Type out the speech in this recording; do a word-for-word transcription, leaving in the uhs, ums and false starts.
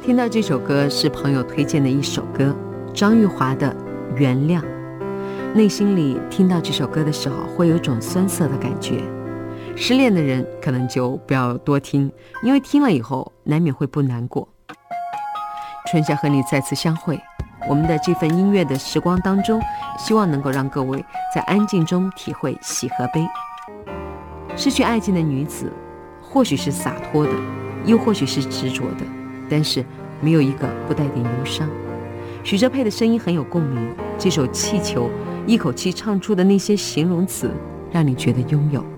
听到这首歌是朋友推荐的一首歌，张玉华的《原谅》。内心里听到这首歌的时候，会有种酸涩的感觉。失恋的人可能就不要多听，因为听了以后难免会不难过。春夏和你再次相会，我们的这份音乐的时光当中，希望能够让各位在安静中体会喜和悲。失去爱情的女子，或许是洒脱的，又或许是执着的，但是没有一个不带点忧伤。许哲佩的声音很有共鸣，这首气球一口气唱出的那些形容词，让你觉得拥有。